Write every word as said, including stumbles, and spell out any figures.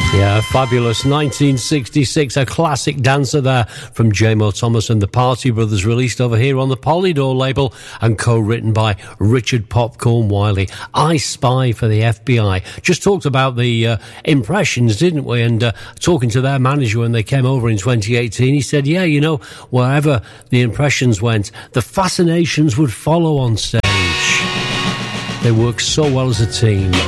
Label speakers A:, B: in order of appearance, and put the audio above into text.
A: Yeah, fabulous. nineteen sixty-six, a classic dancer there from J Mo Thomas and the Party Brothers, released over here on the Polydor label and co-written by Richard Popcorn Wiley. I Spy for the F B I. Just talked about the uh, impressions, didn't we? And uh, talking to their manager when they came over in twenty eighteen, he said, yeah, you know, wherever the impressions went, the Fascinations would follow on stage. They work so well as a team.